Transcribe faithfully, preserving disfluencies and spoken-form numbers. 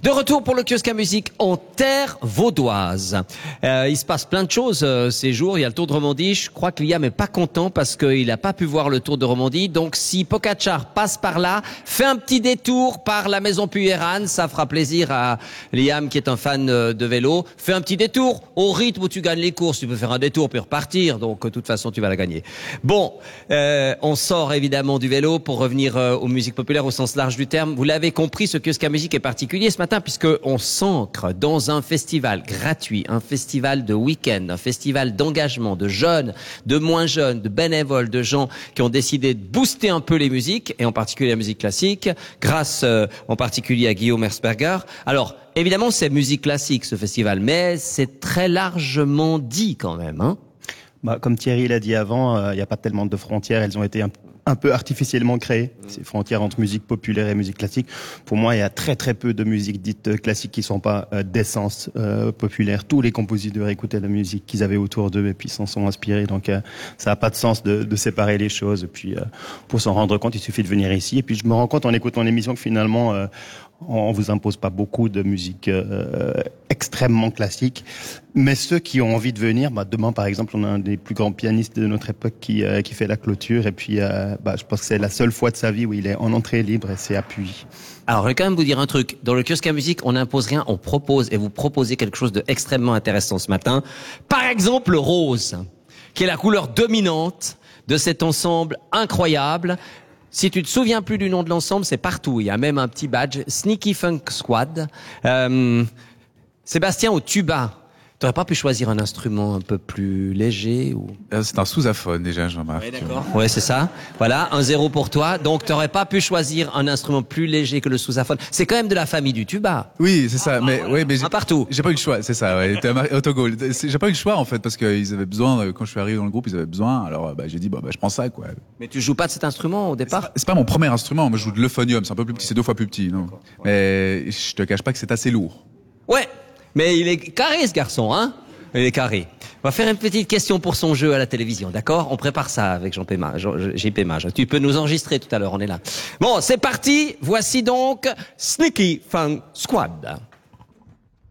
De retour pour le kiosque à musique en terre vaudoise. Euh, il se passe plein de choses euh, ces jours. Il y a le Tour de Romandie. Je crois que Liam est pas content parce qu'il n'a pas pu voir le Tour de Romandie. Donc si Pogacar passe par là, fait un petit détour par la maison Puyéran, ça fera plaisir à Liam qui est un fan de vélo. Fais un petit détour au rythme où tu gagnes les courses. Tu peux faire un détour puis repartir. Donc de toute façon tu vas la gagner. Bon, euh, on sort évidemment du vélo pour revenir euh, aux musiques populaires au sens large du terme. Vous l'avez compris, ce kiosque à musique est particulier ce matin puisque on s'ancre dans un festival gratuit, un festival de week-end, un festival d'engagement de jeunes, de moins jeunes, de bénévoles, de gens qui ont décidé de booster un peu les musiques et en particulier la musique classique, grâce euh, en particulier à Guillaume Herzberger. Alors évidemment c'est musique classique ce festival, mais c'est très largement dit quand même, hein. Bah, comme Thierry l'a dit avant, il euh, n'y a pas tellement de frontières, elles ont été un, un peu artificiellement créées, ces frontières entre musique populaire et musique classique. Pour moi, il y a très très peu de musiques dites classiques qui sont pas euh, d'essence euh, populaire. Tous les compositeurs écoutaient la musique qu'ils avaient autour d'eux et puis s'en sont inspirés. Donc euh, ça n'a pas de sens de, de séparer les choses. Et puis euh, pour s'en rendre compte, il suffit de venir ici. Et puis je me rends compte en écoutant l'émission que finalement euh, on vous impose pas beaucoup de musique euh, extrêmement classique, mais ceux qui ont envie de venir, bah demain par exemple, on a un des plus grands pianistes de notre époque qui euh, qui fait la clôture et puis euh, bah je pense que c'est la seule fois de sa vie où il est en entrée libre et c'est appuyé. Alors, je vais quand même vous dire un truc. Dans le kiosque à musique, on n'impose rien, on propose et vous proposez quelque chose d'extrêmement intéressant ce matin. Par exemple, le rose, qui est la couleur dominante de cet ensemble incroyable. Si tu te souviens plus du nom de l'ensemble, c'est partout. Il y a même un petit badge, Sneaky Funk Squad. Euh, Sébastien, au tuba, t'aurais pas pu choisir un instrument un peu plus léger ou... C'est un sous-aphone déjà, Jean-Marc. Oui, d'accord. Ouais, c'est ça. Voilà, un zéro pour toi. Donc, t'aurais pas pu choisir un instrument plus léger que le sous-aphone. C'est quand même de la famille du tuba. Oui, c'est ça. Ah, mais voilà. oui, mais j'ai, un partout. J'ai pas eu le choix. C'est ça. Ouais. Au Togo, j'ai pas eu le choix en fait parce qu'ils avaient besoin. Quand je suis arrivé dans le groupe, ils avaient besoin. Alors, bah, j'ai dit, bah, bah, je prends ça, quoi. Mais tu joues pas de cet instrument au départ? C'est pas, c'est pas mon premier instrument. Moi, je joue de l'euphonium. C'est un peu plus petit. C'est deux fois plus petit. Non. Mais je te cache pas que c'est assez lourd. Ouais. Mais il est carré, ce garçon, hein? Il est carré. On va faire une petite question pour son jeu à la télévision, d'accord? On prépare ça avec Jean Pémage, J P Mage. Tu peux nous enregistrer tout à l'heure, on est là. Bon, c'est parti. Voici donc Sneaky Funk Squad.